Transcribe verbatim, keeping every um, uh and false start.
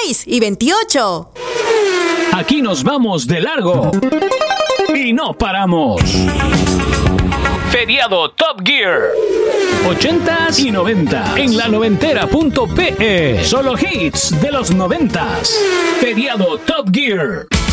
veintiséis y veintiocho. Aquí nos vamos de largo y no paramos. Feriado Top Gear. ochentas y noventa en la noventera punto pe. Solo hits de los noventas. Feriado Top Gear.